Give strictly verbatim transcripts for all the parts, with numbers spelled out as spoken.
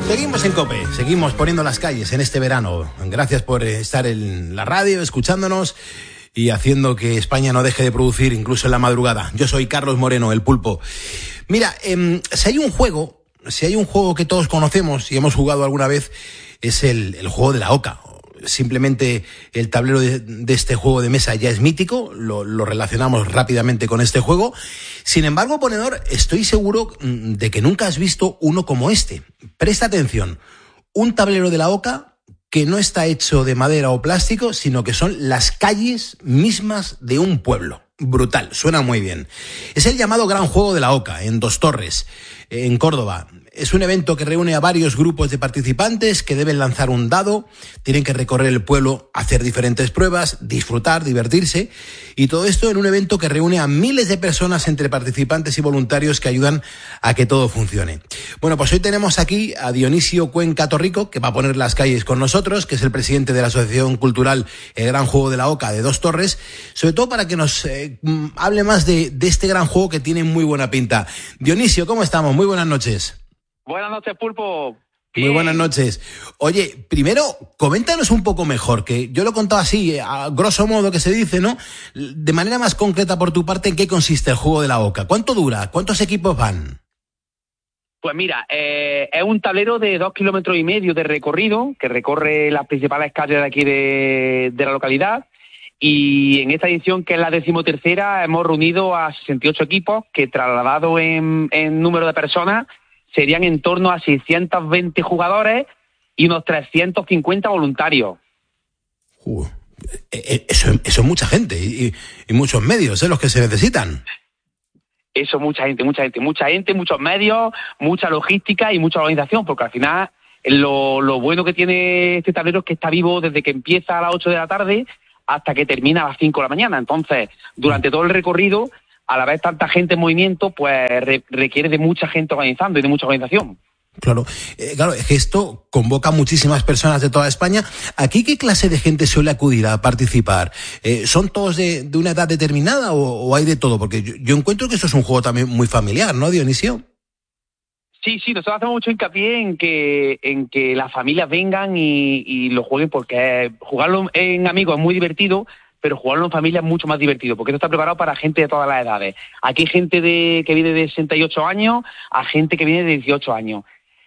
Seguimos en COPE, seguimos poniendo las calles en este verano. Gracias por estar en la radio, escuchándonos y haciendo que España no deje de producir incluso en la madrugada. Yo soy Carlos Moreno, el Pulpo. Mira, eh, si hay un juego, si hay un juego que todos conocemos y hemos jugado alguna vez, es el, el juego de la oca. Simplemente el tablero de, de este juego de mesa ya es mítico, lo, lo relacionamos rápidamente con este juego. Sin embargo, ponedor, estoy seguro de que nunca has visto uno como este. Presta atención, un tablero de la oca que no está hecho de madera o plástico, sino que son las calles mismas de un pueblo. Brutal, suena muy bien. Es el llamado Gran Juego de la Oca, en Dos Torres, en Córdoba. Es un evento que reúne a varios grupos de participantes que deben lanzar un dado, tienen que recorrer el pueblo, hacer diferentes pruebas, disfrutar, divertirse, y todo esto en un evento que reúne a miles de personas entre participantes y voluntarios que ayudan a que todo funcione. Bueno, pues hoy tenemos aquí a Dionisio Cuenca Torrico, que va a poner las calles con nosotros, que es el presidente de la Asociación Cultural El Gran Juego de la Oca de Dos Torres, sobre todo para que nos eh, hable más de, de este gran juego que tiene muy buena pinta. Dionisio, ¿cómo estamos? Muy buenas noches. Buenas noches, Pulpo. Bien. Muy buenas noches. Oye, primero, coméntanos un poco mejor, que yo lo he contado así, a grosso modo que se dice, ¿no? De manera más concreta por tu parte, ¿en qué consiste el juego de la oca? ¿Cuánto dura? ¿Cuántos equipos van? Pues mira, eh, es un tablero de dos kilómetros y medio de recorrido, que recorre las principales calles de aquí de, de la localidad. Y en esta edición, que es la decimotercera, hemos reunido a sesenta y ocho equipos que, trasladado en, en número de personas, serían en torno a seiscientos veinte jugadores y unos trescientos cincuenta voluntarios. Uh, eso, eso es mucha gente y, y muchos medios, ¿eh? Los que se necesitan. Eso, mucha gente, mucha gente, mucha gente, muchos medios, mucha logística y mucha organización, porque al final lo, lo bueno que tiene este tablero es que está vivo desde que empieza a las ocho de la tarde hasta que termina a las cinco de la mañana. Entonces, durante todo el recorrido, a la vez tanta gente en movimiento, pues re- requiere de mucha gente organizando y de mucha organización. Claro, eh, claro, es que esto convoca a muchísimas personas de toda España. ¿Aquí qué clase de gente suele acudir a participar? Eh, ¿Son todos de, de una edad determinada o, o hay de todo? Porque yo, yo encuentro que esto es un juego también muy familiar, ¿no, Dionisio? Sí, sí, nosotros hacemos mucho hincapié en que en que las familias vengan y, y lo jueguen, porque jugarlo en amigos es muy divertido, pero jugarlo en familia es mucho más divertido, porque esto está preparado para gente de todas las edades. Aquí hay gente de que viene de sesenta y ocho años a gente que viene de dieciocho años.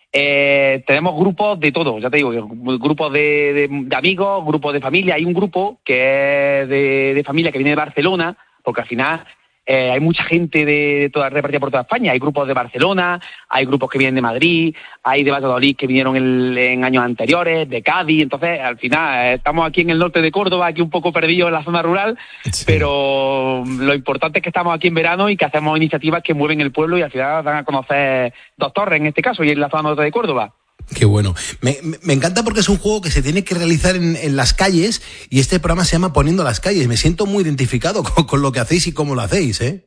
Eh, tenemos grupos de todo, ya te digo, grupos de, de, de amigos, grupos de familia. Hay un grupo que es de, de familia que viene de Barcelona, porque al final eh, hay mucha gente de, de toda repartida por toda España. Hay grupos de Barcelona, hay grupos que vienen de Madrid, hay de Valladolid que vinieron en, en años anteriores, de Cádiz. Entonces, al final, eh, estamos aquí en el norte de Córdoba, aquí un poco perdidos en la zona rural, sí. Pero lo importante es que estamos aquí en verano y que hacemos iniciativas que mueven el pueblo y al final dan a conocer Dos Torres, en este caso, y en la zona norte de Córdoba. Qué bueno. Me, me encanta porque es un juego que se tiene que realizar en, en las calles y este programa se llama Poniendo las Calles. Me siento muy identificado con, con lo que hacéis y cómo lo hacéis, ¿eh?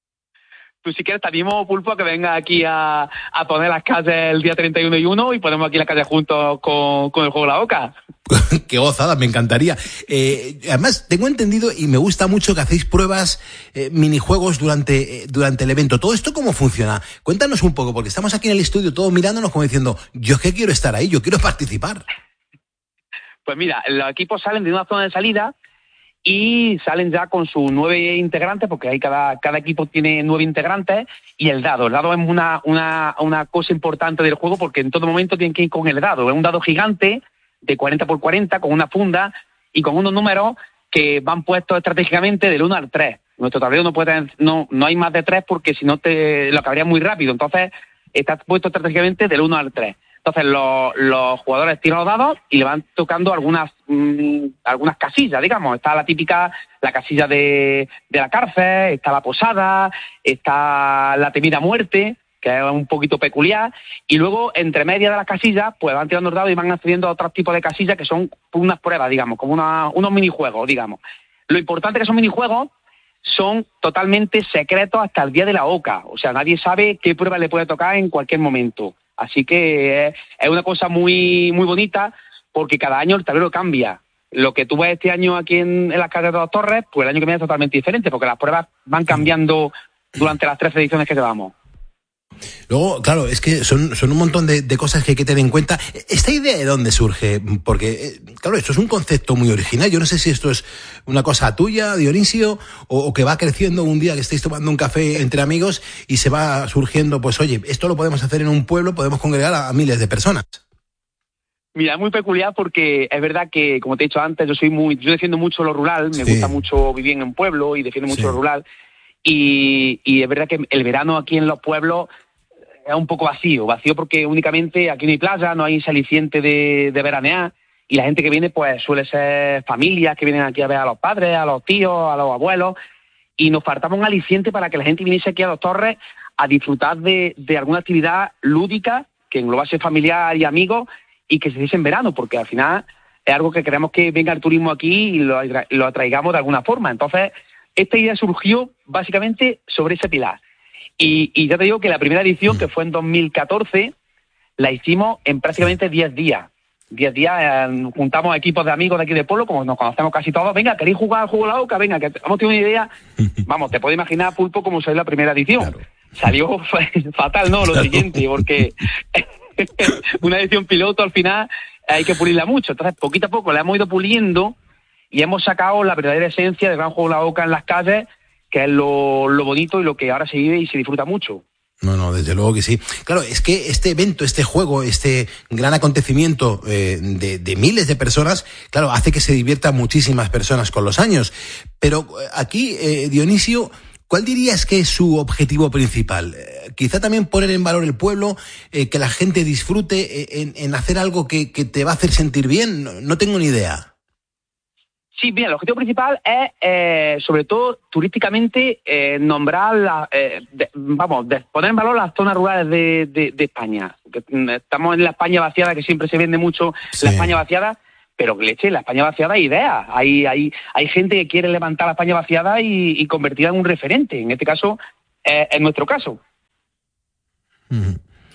Tú si quieres te animo, Pulpo, a que venga aquí a, a poner las calles el día treinta y uno y uno y ponemos aquí las calles juntos con, con el juego de la oca. Qué gozada, me encantaría. Eh, además, tengo entendido y me gusta mucho que hacéis pruebas, eh, minijuegos durante, eh, durante el evento. ¿Todo esto cómo funciona? Cuéntanos un poco, porque estamos aquí en el estudio todos mirándonos como diciendo, yo es que quiero estar ahí, yo quiero participar. Pues mira, los equipos salen de una zona de salida y salen ya con sus nueve integrantes, porque ahí cada, cada equipo tiene nueve integrantes, y el dado. El dado es una, una, una cosa importante del juego, porque en todo momento tienen que ir con el dado. Es un dado gigante de cuarenta por cuarenta, con una funda y con unos números que van puestos estratégicamente del uno al tres. Nuestro tablero no puede no, no hay más de tres, porque si no te lo acabaría muy rápido. Entonces, está puesto estratégicamente del uno al tres. Entonces los, los jugadores tiran los dados y le van tocando algunas mmm, algunas casillas, digamos. Está la típica, la casilla de, de la cárcel, está la posada, está la temida muerte, que es un poquito peculiar, y luego entre medias de las casillas pues van tirando los dados y van accediendo a otros tipos de casillas que son unas pruebas, digamos, como una, unos minijuegos, digamos. Lo importante es que esos minijuegos son totalmente secretos hasta el día de la oca, o sea, nadie sabe qué prueba le puede tocar en cualquier momento. Así que es, es una cosa muy muy bonita, porque cada año el tablero cambia. Lo que tú ves este año aquí en, en las calles de Dos Torres, pues el año que viene es totalmente diferente, porque las pruebas van cambiando durante las tres ediciones que llevamos. Luego, claro, es que son, son un montón de, de cosas que hay que tener en cuenta. ¿Esta idea de dónde surge? Porque, claro, esto es un concepto muy original. Yo no sé si esto es una cosa tuya, Dionisio, o, o que va creciendo un día que estáis tomando un café entre amigos y se va surgiendo, pues oye, esto lo podemos hacer en un pueblo, podemos congregar a, a miles de personas. Mira, es muy peculiar porque es verdad que, como te he dicho antes, yo soy muy, yo defiendo mucho lo rural, me Sí. gusta mucho vivir en un pueblo y defiendo mucho Sí. lo rural. Y, y es verdad que el verano aquí en los pueblos es un poco vacío, vacío porque únicamente aquí no hay playa, no hay ese aliciente de, de veranear, y la gente que viene pues suele ser familias que vienen aquí a ver a los padres, a los tíos, a los abuelos, y nos faltaba un aliciente para que la gente viniese aquí a Dos Torres a disfrutar de, de alguna actividad lúdica que englobase familiar y amigos y que se hiciese en verano, porque al final es algo que queremos que venga el turismo aquí y lo, lo atraigamos de alguna forma. Entonces, esta idea surgió básicamente sobre ese pilar. Y, y ya te digo que la primera edición, que fue en dos mil catorce, la hicimos en prácticamente diez días. diez días, eh, juntamos equipos de amigos de aquí de pueblo, como nos conocemos casi todos. Venga, ¿queréis jugar al juego de la oca? Venga, que hemos tenido una idea. Vamos, te puedes imaginar, Pulpo, cómo salió la primera edición. Claro. Salió fatal, ¿no? Lo Claro. siguiente, porque una edición piloto al final hay que pulirla mucho. Entonces, poquito a poco la hemos ido puliendo y hemos sacado la verdadera esencia del Gran Juego de la Oca en las calles, que es lo, lo bonito y lo que ahora se vive y se disfruta mucho. No, no, desde luego que sí. Claro, es que este evento, este juego, este gran acontecimiento eh, de, de miles de personas, claro, hace que se diviertan muchísimas personas con los años. Pero eh, aquí, eh, Dionisio, ¿cuál dirías que es su objetivo principal? Eh, quizá también poner en valor el pueblo, eh, que la gente disfrute eh, en, en hacer algo que, que te va a hacer sentir bien. No, no tengo ni idea. Sí, bien, el objetivo principal es, eh, sobre todo, turísticamente, eh, nombrar, la, eh, de, vamos, de poner en valor las zonas rurales de, de, de España. Que, mm, estamos en la España vaciada, que siempre se vende mucho Sí. la España vaciada, pero leche, la España vaciada hay ideas. Hay, hay, hay gente que quiere levantar la España vaciada y, y convertirla en un referente. En este caso, eh, en nuestro caso. Uh-huh.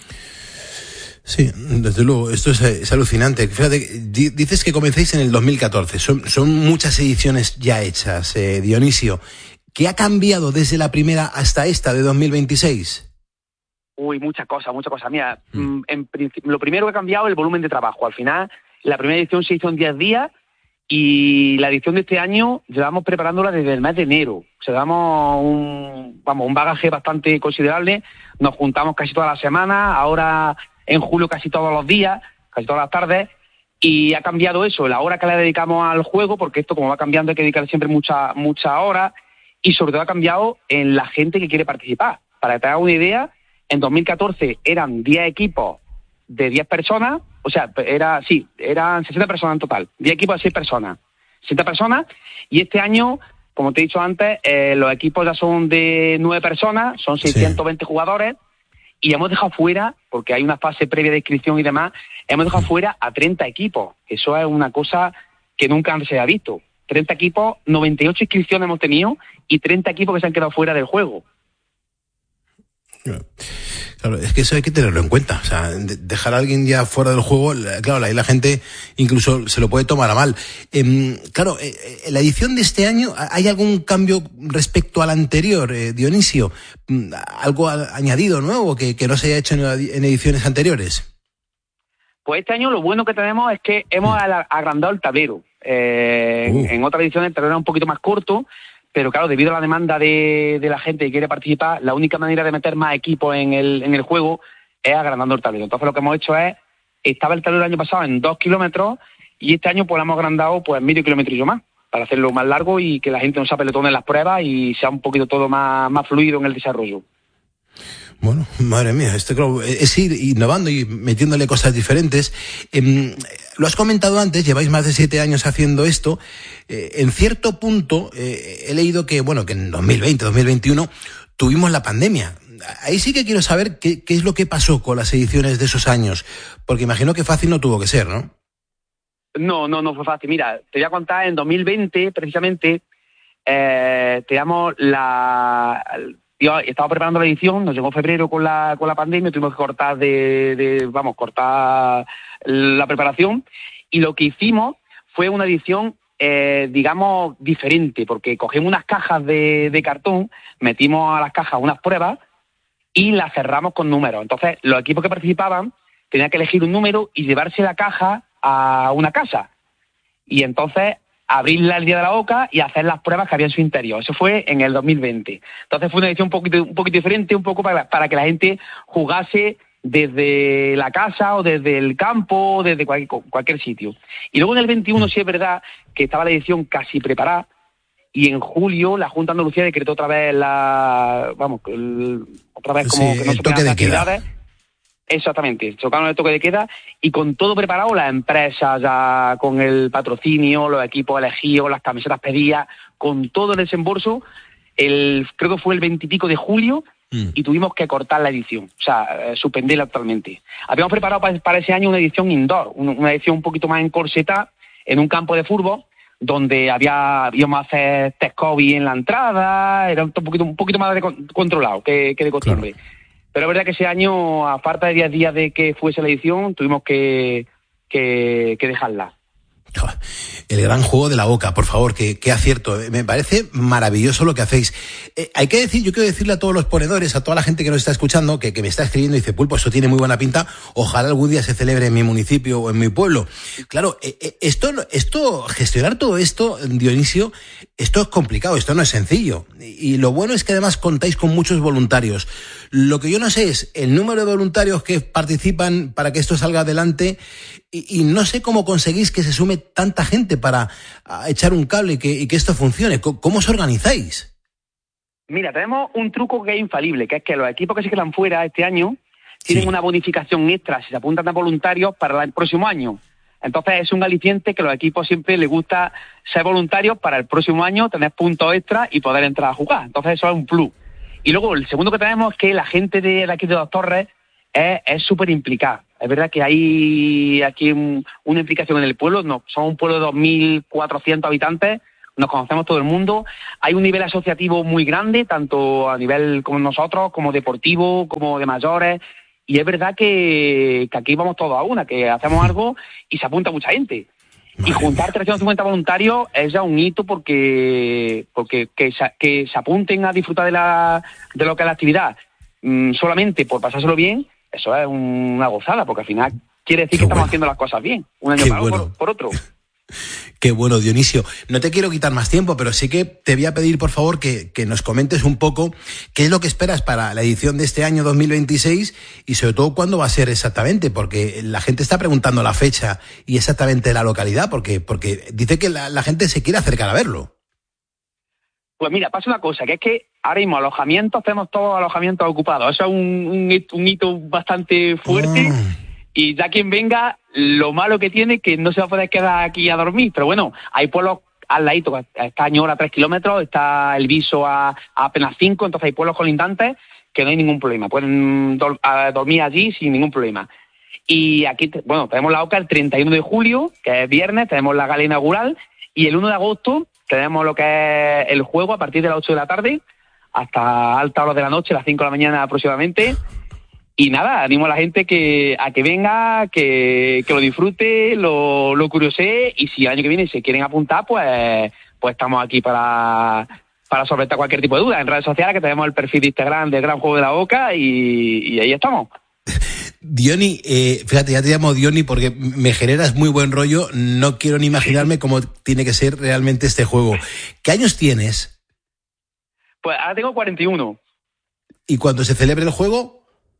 Sí, desde luego, esto es, es alucinante. Fíjate, di, dices que comencéis en el dos mil catorce, son, son muchas ediciones ya hechas, eh, Dionisio. ¿Qué ha cambiado desde la primera hasta esta de dos mil veintiséis? Uy, muchas cosas, muchas cosas. Mira, mm. en principio, lo primero que ha cambiado es el volumen de trabajo. Al final, la primera edición se hizo en diez días y la edición de este año llevamos preparándola desde el mes de enero. O sea, damos un, vamos, un bagaje bastante considerable. Nos juntamos casi todas las semanas, ahora en julio casi todos los días, casi todas las tardes, y ha cambiado eso, la hora que le dedicamos al juego, porque esto como va cambiando hay que dedicar siempre muchas mucha horas, y sobre todo ha cambiado en la gente que quiere participar. Para que te hagas una idea, en dos mil catorce eran diez equipos de diez personas, o sea, era sí, eran sesenta personas en total, diez equipos de seis personas, sesenta personas, y este año, como te he dicho antes, eh, los equipos ya son de nueve personas, son seiscientos veinte sí. jugadores, y hemos dejado fuera, porque hay una fase previa de inscripción y demás, hemos dejado fuera a treinta equipos. Eso es una cosa que nunca antes se ha visto. treinta equipos, noventa y ocho inscripciones hemos tenido y treinta equipos que se han quedado fuera del juego. Claro, es que eso hay que tenerlo en cuenta. O sea, dejar a alguien ya fuera del juego, claro, ahí la gente incluso se lo puede tomar a mal. Eh, claro, en la edición de este año, ¿hay algún cambio respecto al anterior, eh, Dionisio? ¿Algo añadido nuevo que, que no se haya hecho en, en ediciones anteriores? Pues este año lo bueno que tenemos es que hemos mm. agrandado el tablero. Eh, uh. en, en otras ediciones el tablero era un poquito más corto, pero claro, debido a la demanda de, de la gente que quiere participar, la única manera de meter más equipos en el, en el juego es agrandando el tablero. Entonces lo que hemos hecho es, estaba el tablero el año pasado en dos kilómetros y este año pues lo hemos agrandado pues medio kilómetro más, para hacerlo más largo y que la gente no se apeletone en las pruebas y sea un poquito todo más, más fluido en el desarrollo. Bueno, madre mía, este claro, es ir innovando y metiéndole cosas diferentes. Eh, lo has comentado antes, lleváis más de siete años haciendo esto. Eh, en cierto punto eh, he leído que, bueno, que en dos mil veinte, dos mil veintiuno tuvimos la pandemia. Ahí sí que quiero saber qué, qué es lo que pasó con las ediciones de esos años, porque imagino que fácil no tuvo que ser, ¿no? No, no, no fue fácil. Mira, te voy a contar, en dos mil veinte, precisamente, eh, teníamos la... Yo estaba preparando la edición, nos llegó febrero con la con la pandemia, tuvimos que cortar de, de vamos, cortar la preparación y lo que hicimos fue una edición, eh, digamos, diferente, porque cogimos unas cajas de, de cartón, metimos a las cajas unas pruebas y la cerramos con números. Entonces, los equipos que participaban tenían que elegir un número y llevarse la caja a una casa. Y entonces abrirla el día de la Oca y hacer las pruebas que había en su interior. Eso fue en el dos mil veinte. Entonces fue una edición un poquito, un poquito diferente, un poco para, para que la gente jugase desde la casa o desde el campo o desde cualquier, cualquier sitio. Y luego en el veintiuno sí es verdad que estaba la edición casi preparada, y en julio la Junta de Andalucía decretó otra vez la... Vamos, el, otra vez como sí, que no el se toque pueden de hacer queda. actividades. Exactamente, chocaron el toque de queda y con todo preparado, las empresas ya con el patrocinio, los equipos elegidos, las camisetas pedidas, con todo el desembolso, el, creo que fue el veintipico de julio mm. y tuvimos que cortar la edición, o sea, eh, suspenderla totalmente. Habíamos preparado para, para ese año una edición indoor, una edición un poquito más encorsetada en un campo de fútbol, donde había íbamos a hacer test COVID en la entrada, era un poquito, un poquito más de con, controlado que, que de costumbre. Claro. Pero es verdad que ese año, a falta de diez días de que fuese la edición, tuvimos que, que, que dejarla. El gran juego de la Oca, por favor, qué, qué acierto. Me parece maravilloso lo que hacéis. Eh, hay que decir, yo quiero decirle a todos los ponedores, a toda la gente que nos está escuchando, que, que me está escribiendo y dice, Pulpo, eso tiene muy buena pinta, ojalá algún día se celebre en mi municipio o en mi pueblo. Claro, eh, esto, esto, gestionar todo esto, Dionisio, esto es complicado, esto no es sencillo. Y lo bueno es que además contáis con muchos voluntarios. Lo que yo no sé es el número de voluntarios que participan para que esto salga adelante y, y no sé cómo conseguís que se sume tanta gente para echar un cable y que, y que esto funcione. ¿Cómo os organizáis? Mira, tenemos un truco que es infalible, que es que los equipos que se quedan fuera este año tienen sí. una bonificación extra si se apuntan a voluntarios para el próximo año. Entonces es un aliciente que a los equipos siempre les gusta ser voluntarios para el próximo año, tener puntos extra y poder entrar a jugar. Entonces eso es un plus. Y luego el segundo que tenemos es que la gente de, de aquí de Dos Torres es súper implicada. Es verdad que hay aquí un, una implicación en el pueblo. No, somos un pueblo de dos mil cuatrocientos habitantes, nos conocemos todo el mundo. Hay un nivel asociativo muy grande, tanto a nivel como nosotros, como deportivo, como de mayores. Y es verdad que, que aquí vamos todos a una, que hacemos algo y se apunta mucha gente. Madre y juntar trescientos cincuenta voluntarios es ya un hito porque porque que se, que se apunten a disfrutar de la de lo que es la actividad mmm, solamente por pasárselo bien, eso es una gozada, porque al final quiere decir Qué que estamos bueno. haciendo las cosas bien, un año para bueno. por, por otro. Qué bueno, Dionisio. No te quiero quitar más tiempo, pero sí que te voy a pedir, por favor, que, que nos comentes un poco qué es lo que esperas para la edición de este año dos mil veintiséis y sobre todo cuándo va a ser exactamente, porque la gente está preguntando la fecha y exactamente la localidad, porque, porque dice que la, la gente se quiere acercar a verlo. Pues mira, pasa una cosa, que es que ahora mismo alojamientos, tenemos todos alojamientos ocupados. Eso es un, un, un hito bastante fuerte. Oh. Y ya quien venga, lo malo que tiene es que no se va a poder quedar aquí a dormir. Pero bueno, hay pueblos al ladito, está Añora a tres kilómetros, está El Viso a, a apenas cinco, entonces hay pueblos colindantes que no hay ningún problema. Pueden do, a, dormir allí sin ningún problema. Y aquí, bueno, tenemos la Oca el treinta y uno de julio, que es viernes, tenemos la gala inaugural, y el uno de agosto tenemos lo que es el juego a partir de las ocho de la tarde hasta altas horas de la noche, las cinco de la mañana aproximadamente. Y nada, animo a la gente que a que venga, que, que lo disfrute, lo, lo curiosee, y si el año que viene se quieren apuntar, pues pues estamos aquí para, para solventar cualquier tipo de duda. En redes sociales que tenemos el perfil de Instagram del Gran Juego de la Oca y, y ahí estamos. Diony, eh, fíjate, ya te llamo Diony porque me generas muy buen rollo, no quiero ni imaginarme cómo tiene que ser realmente este juego. ¿Qué años tienes? Pues ahora tengo cuarenta y uno. ¿Y cuando se celebre el juego?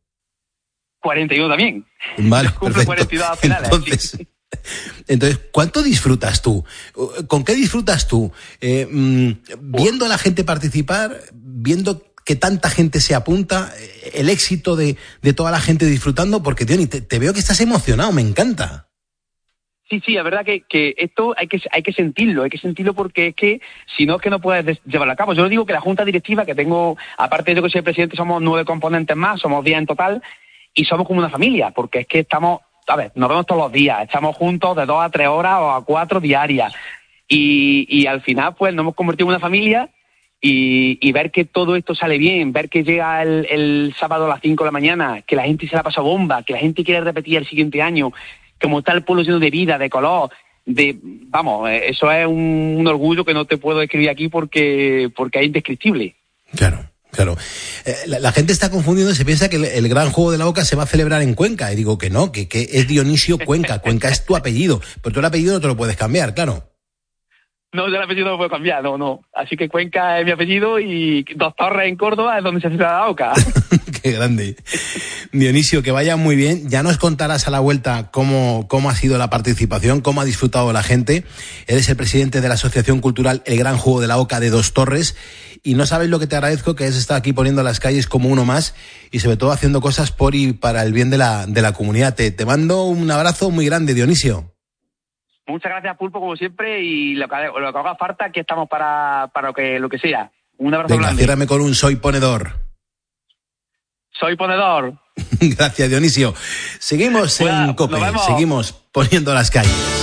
cuarenta y uno también. Vale, cumple cuarenta y dos a finales. Entonces, sí. entonces, ¿cuánto disfrutas tú? ¿Con qué disfrutas tú? Eh, mmm, viendo a la gente participar, viendo que tanta gente se apunta, el éxito de, de toda la gente disfrutando, porque, Diony, te, te veo que estás emocionado, me encanta. Sí, sí, es verdad que, que esto hay que hay que sentirlo, hay que sentirlo porque es que si no es que no puedes llevarlo a cabo. Yo digo que la junta directiva que tengo, aparte de yo que soy el presidente, somos nueve componentes más, somos diez en total, y somos como una familia, porque es que estamos, a ver, nos vemos todos los días, estamos juntos de dos a tres horas o a cuatro diarias, y, y al final pues nos hemos convertido en una familia, y, y ver que todo esto sale bien, ver que llega el, el sábado a las cinco de la mañana, que la gente se la pasa bomba, que la gente quiere repetir el siguiente año, como está el pueblo lleno de vida, de color, de, vamos, eso es un, un orgullo que no te puedo describir aquí porque, porque es indescriptible. Claro. Claro. Eh, la, la gente está confundiendo, se piensa que el, el gran juego de la Oca se va a celebrar en Cuenca. Y digo que no, que, que es Dionisio Cuenca. Cuenca es tu apellido. Pero tú el apellido no te lo puedes cambiar, claro. No, yo el apellido no lo puedo cambiar, no, no. Así que Cuenca es mi apellido y Dos Torres en Córdoba es donde se hace la Oca. Qué grande. Dionisio, que vaya muy bien. Ya nos contarás a la vuelta cómo, cómo ha sido la participación, cómo ha disfrutado la gente. Eres el presidente de la Asociación Cultural El Gran Juego de la Oca de Dos Torres. Y no sabes lo que te agradezco, que es estar aquí poniendo las calles como uno más y sobre todo haciendo cosas por y para el bien de la, de la comunidad. Te, te mando un abrazo muy grande, Dionisio. Muchas gracias, Pulpo, como siempre, y lo que, lo que haga falta, aquí estamos para, para lo que lo que sea. Un abrazo Venga, grande. ciérrame con un soy ponedor. Soy ponedor. Gracias, Dionisio. Seguimos bueno, en COPE, seguimos poniendo las calles.